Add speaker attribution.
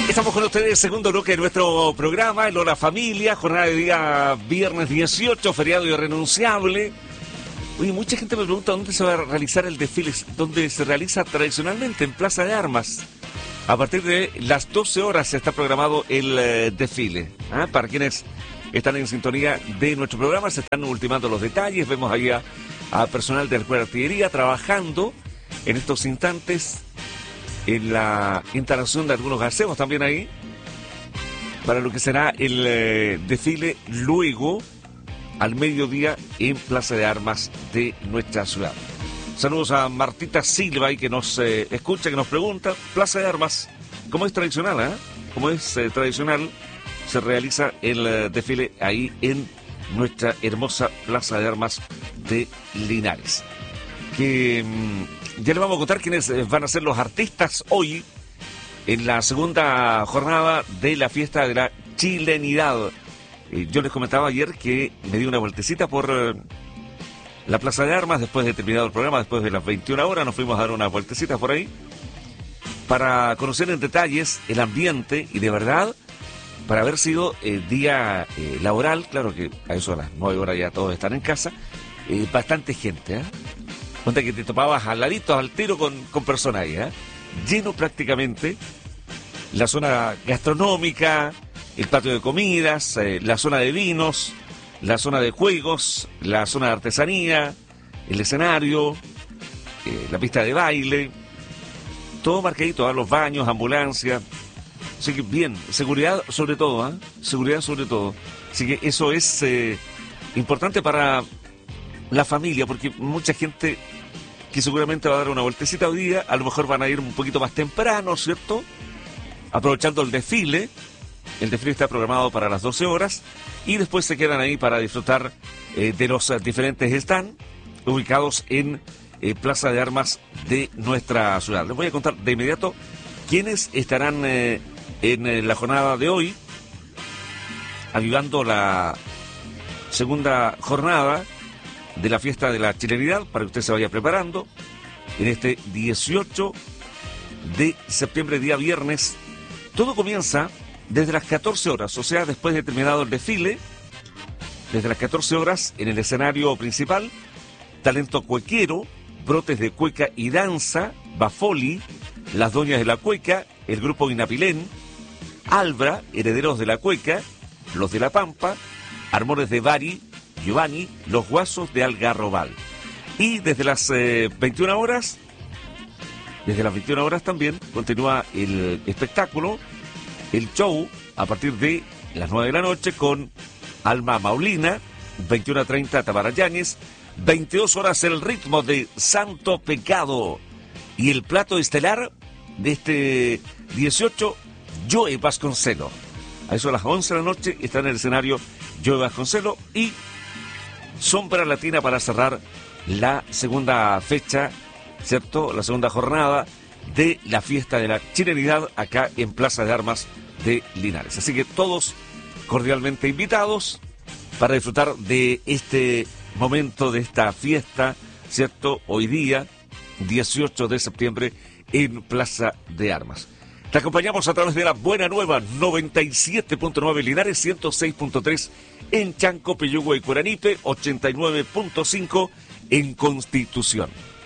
Speaker 1: Estamos con ustedes, segundo bloque de nuestro programa, el Hola Familia, jornada de día viernes 18, feriado irrenunciable. Oye, mucha gente me pregunta dónde se va a realizar el desfile, donde se realiza tradicionalmente en Plaza de Armas. A partir de las 12 horas está programado el desfile. Para quienes están en sintonía de nuestro programa, se están ultimando los detalles. Vemos ahí a personal de la Escuela de Artillería trabajando en estos instantes en la instalación de algunos gazebos también ahí, para lo que será el desfile luego al mediodía en Plaza de Armas de nuestra ciudad. Saludos a Martita Silva ahí que nos escucha, que nos pregunta, Plaza de Armas, como es tradicional, como es tradicional, se realiza el desfile ahí en nuestra hermosa Plaza de Armas de Linares. Que ya les vamos a contar quiénes van a ser los artistas hoy en la segunda jornada de la fiesta de la chilenidad. Yo les comentaba ayer que me di una vueltecita por la Plaza de Armas después de terminado el programa, después de las 21 horas, nos fuimos a dar unas vueltecitas por ahí para conocer en detalles el ambiente y de verdad, para haber sido día laboral, claro que a eso a las 9 horas ya todos están en casa, bastante gente, Cuenta que te topabas al ladito, al tiro con personas ahí, lleno prácticamente la zona gastronómica, el patio de comidas, la zona de vinos, la zona de juegos, la zona de artesanía, el escenario, la pista de baile, todo marcadito, los baños, ambulancia. Así que bien, seguridad sobre todo, seguridad sobre todo. Así que eso es importante para la familia, porque mucha gente que seguramente va a dar una vueltecita hoy día, a lo mejor van a ir un poquito más temprano, ¿cierto? Aprovechando el desfile. El desfile está programado para las 12 horas y después se quedan ahí para disfrutar de los diferentes stands ubicados en Plaza de Armas de nuestra ciudad. Les voy a contar de inmediato quiénes estarán en la jornada de hoy, avivando la segunda jornada de la fiesta de la chilenidad, para que usted se vaya preparando en este 18 de septiembre, día viernes. Todo comienza desde las 14 horas, o sea, después de terminado el desfile, desde las 14 horas en el escenario principal, talento cuequero, brotes de cueca y danza, Bafoli, las doñas de la cueca, el grupo Inapilén, Albra, herederos de la cueca, los de la Pampa, Armones de Bari, Giovanni, los guasos de Algarrobal. Y desde las 21 horas, también continúa el espectáculo, el show, a partir de las 9 de la noche con Alma Maulina, 21:30 Tamara Yáñez, 22 horas el ritmo de Santo Pecado. Y el plato estelar de este 18, Joe Vasconcelo. A eso a las 11 de la noche está en el escenario Joe Vasconcelo y Sombra Latina para cerrar la segunda fecha, ¿cierto? La segunda jornada de la fiesta de la chilenidad acá en Plaza de Armas de Linares. Así que todos cordialmente invitados para disfrutar de este momento, de esta fiesta, ¿cierto? Hoy día, 18 de septiembre, en Plaza de Armas. Te acompañamos a través de la Buena Nueva 97.9 Linares, 106.3 en Chanco, Peyúgue y Curanipe, 89.5 en Constitución.